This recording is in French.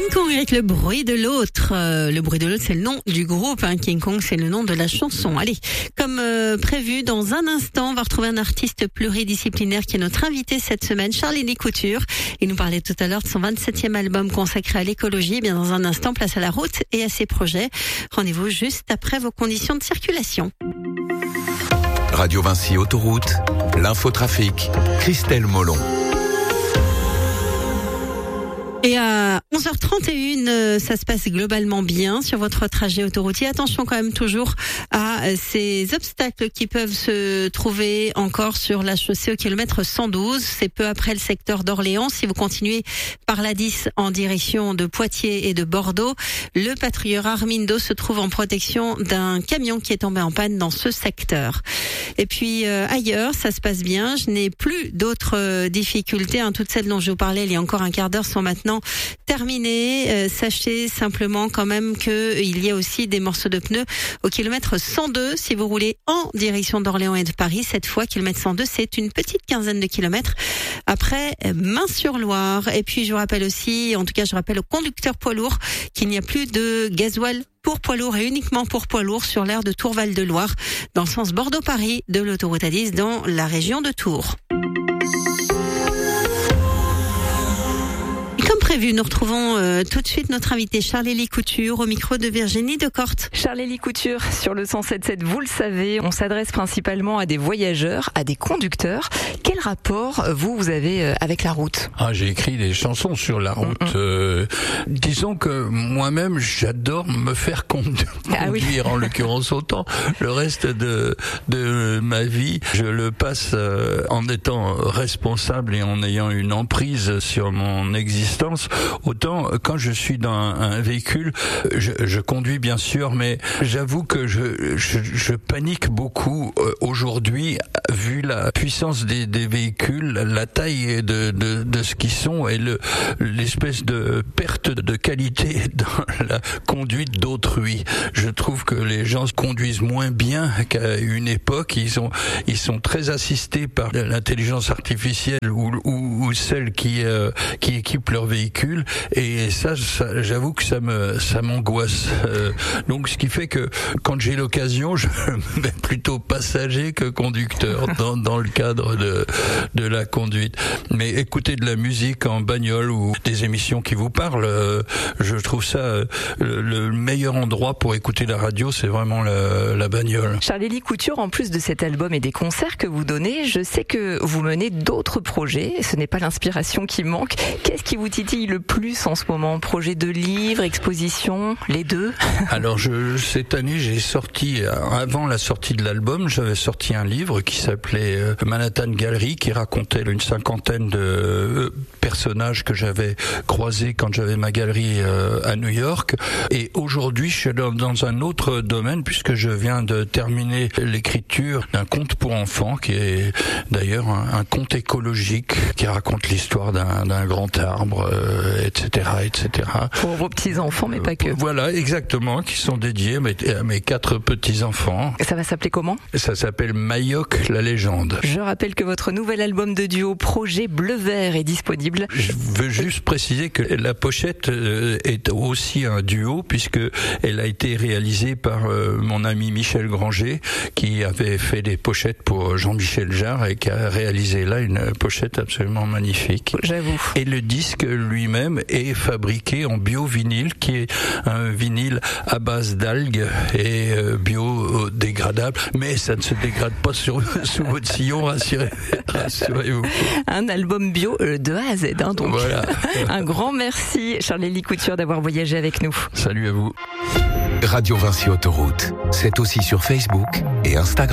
Kong avec le bruit de l'autre. Le bruit de l'autre, c'est le nom du groupe. King Kong, c'est le nom de la chanson. Allez, comme prévu, dans un instant, on va retrouver un artiste pluridisciplinaire qui est notre invité cette semaine, Charlie Couture. Il nous parlait tout à l'heure de son 27e album consacré à l'écologie. Eh bien, dans un instant, place à la route et à ses projets. Rendez-vous juste après vos conditions de circulation. Radio Vinci Autoroute, l'infotrafic, Christelle Molon. Et à 11h31, ça se passe globalement bien sur votre trajet autoroutier. Attention quand même toujours à ces obstacles qui peuvent se trouver encore sur la chaussée au kilomètre 112. C'est peu après le secteur d'Orléans. Si vous continuez par la 10 en direction de Poitiers et de Bordeaux, le patrouilleur Armindo se trouve en protection d'un camion qui est tombé en panne dans ce secteur. Et puis ailleurs, ça se passe bien. Je n'ai plus d'autres difficultés. Toutes celles dont je vous parlais il y a encore un quart d'heure sont maintenant terminé. Sachez simplement quand même qu'il y a aussi des morceaux de pneus au kilomètre 102 si vous roulez en direction d'Orléans et de Paris. Cette fois, kilomètre 102, c'est une petite quinzaine de kilomètres après Main-sur-Loire. Et puis je vous rappelle aussi, en tout cas je rappelle aux conducteurs poids lourds qu'il n'y a plus de gasoil pour poids lourds et uniquement pour poids lourds sur l'aire de Tourval-de-Loire dans le sens Bordeaux-Paris de l'autoroute A10 dans la région de Tours. Comme prévu, nous retrouvons tout de suite notre invité Charlie Couture au micro de Virginie Decorte. Charlie Couture sur le 107.7, vous le savez, on s'adresse principalement à des voyageurs, à des conducteurs. Quel rapport vous avez avec la route ? J'ai écrit des chansons sur la route. Disons que moi-même, j'adore me faire conduire, en l'occurrence autant. Le reste de ma vie, je le passe en étant responsable et en ayant une emprise sur mon existence. Autant quand je suis dans un véhicule, je conduis bien sûr, mais j'avoue que je panique beaucoup aujourd'hui vu la puissance des véhicules, la taille de ce qu'ils sont et l'espèce de perte de qualité dans la conduite d'autrui. Je trouve que les gens conduisent moins bien qu'à une époque. Ils sont très assistés par l'intelligence artificielle ou celle qui équipe leur véhicule, et ça j'avoue que ça m'angoisse. Donc ce qui fait que quand j'ai l'occasion, je me mets plutôt passager que conducteur dans le cadre de la conduite. Mais écouter de la musique en bagnole ou des émissions qui vous parlent, je trouve ça le meilleur endroit pour écouter la radio, c'est vraiment la bagnole. Charlie Couture, en plus de cet album et des concerts que vous donnez, je sais que vous menez d'autres projets. Ce n'est pas l'inspiration qui manque. Qu'est-ce qui vous titille le plus en ce moment ? Projet de livre, exposition, les deux ? Alors cette année, j'ai sorti, avant la sortie de l'album, j'avais sorti un livre qui s'appelait Manhattan Gallery, qui racontait une cinquantaine de personnages que j'avais croisés quand j'avais ma galerie à New York. Et aujourd'hui, je suis dans un autre domaine, puisque je viens de terminer l'écriture d'un conte pour enfants, qui est d'ailleurs un conte écologique, qui raconte l'histoire d'un grand arbre, etc. Pour vos petits-enfants, mais pas que. Voilà, exactement, qui sont dédiés à mes 4 petits-enfants. Ça va s'appeler comment ? Ça s'appelle Mayoc, la légende. Je rappelle que votre nouvel album de duo, Projet Bleu-Vert, est disponible. Je veux juste préciser que la pochette est aussi un duo, puisque elle a été réalisée par mon ami Michel Granger, qui avait fait des pochettes pour Jean-Michel Jarre et qui a réalisé là une pochette absolument magnifique. J'avoue. Et le disque lui-même est fabriqué en bio-vinyle, qui est un vinyle à base d'algues et biodégradable, mais ça ne se dégrade pas sous votre sillon, rassurez-vous. Un album bio de A à Z, donc. Voilà. Un grand merci, Charlie Couture, d'avoir voyagé avec nous. Salut à vous. Radio Vinci Autoroute, c'est aussi sur Facebook et Instagram.